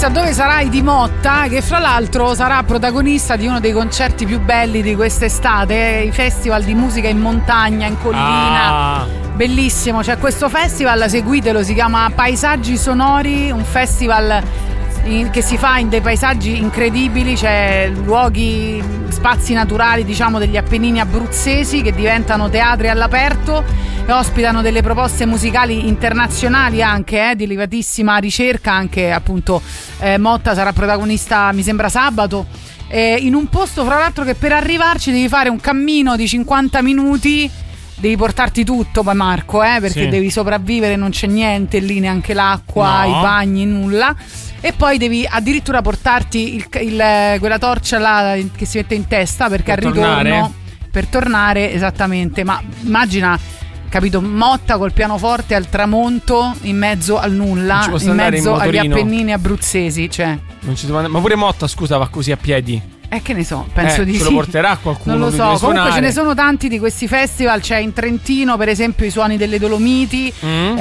Chissà dove sarai di Motta, che fra l'altro sarà protagonista di uno dei concerti più belli di quest'estate, i festival di musica in montagna, in collina. Bellissimo, c'è questo festival, seguitelo, si chiama Paesaggi Sonori, un festival che si fa in dei paesaggi incredibili, c'è luoghi, spazi naturali, diciamo, degli Appennini abruzzesi che diventano teatri all'aperto e ospitano delle proposte musicali internazionali anche, di elevatissima ricerca, anche appunto Motta sarà protagonista, mi sembra sabato, in un posto fra l'altro che per arrivarci devi fare un cammino di 50 minuti. Devi portarti tutto poi, Marco, perché devi sopravvivere, non c'è niente lì, neanche l'acqua, i bagni, nulla. E poi devi addirittura portarti quella torcia là che si mette in testa, perché al ritorno per tornare, esattamente. Ma immagina, capito, Motta col pianoforte al tramonto in mezzo al nulla, in mezzo agli Appennini abruzzesi, cioè. Non ci ma pure Motta, scusa, va così a piedi? Che ne so, penso di sì. Ce lo porterà qualcuno? Non lo so, comunque ce ne sono tanti di questi festival. C'è in Trentino per esempio i Suoni delle Dolomiti,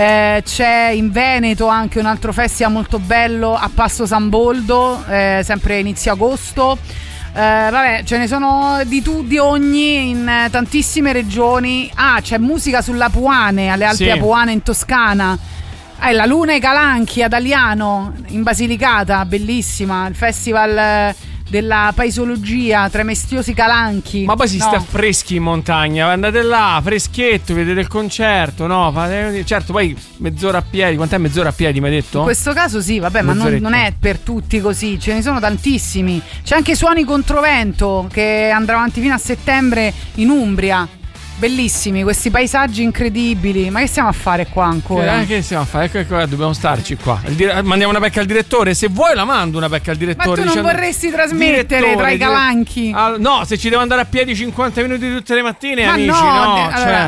c'è in Veneto anche un altro festival molto bello a Passo San Boldo, sempre inizio agosto. Vabbè, ce ne sono di ogni in tantissime regioni. C'è musica sulla Puane, alle Alpi Apuane in Toscana. La Luna e i Calanchi ad Aliano in Basilicata, bellissima, il festival della paesologia tra i mestiosi calanchi. Ma poi si sta freschi in montagna, andate là, freschetto, vedete il concerto, no? Certo, poi mezz'ora a piedi, quant'è mezz'ora a piedi, mi hai detto? In questo caso sì, vabbè, ma non è per tutti così, ce ne sono tantissimi. C'è anche Suoni Controvento che andrà avanti fino a settembre in Umbria. Bellissimi questi paesaggi incredibili. Ma che stiamo a fare qua ancora? Che stiamo a fare? Ecco, dobbiamo starci qua. Mandiamo una pecca al direttore. Se vuoi la mando una pecca al direttore. Ma tu non vorresti trasmettere tra i calanchi? No, se ci devo andare a piedi 50 minuti tutte le mattine, ma amici, no.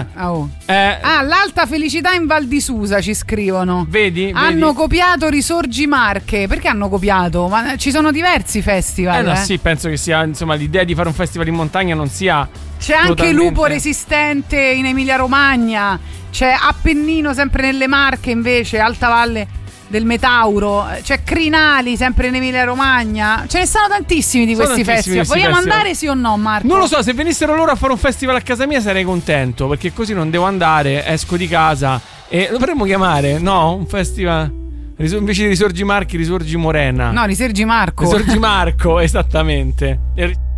L'alta felicità in Val di Susa, ci scrivono. Vedi? Hanno copiato Risorgi Marche. Perché hanno copiato? Ma ci sono diversi festival. No, sì, penso che sia, insomma, l'idea di fare un festival in montagna non sia. C'è anche Lupo Resistente in Emilia Romagna, c'è Appennino sempre nelle Marche invece, Alta Valle del Metauro, c'è Crinali sempre in Emilia Romagna. Ce ne stanno tantissimi di questi festival. Vogliamo andare sì o no, Marco? Non lo so, se venissero loro a fare un festival a casa mia sarei contento, perché così non devo andare, esco di casa e lo potremmo chiamare, no? Un festival invece di Risorgi Marchi, Risorgi Morena. No, Risorgi Marco. Risorgi Marco, esattamente.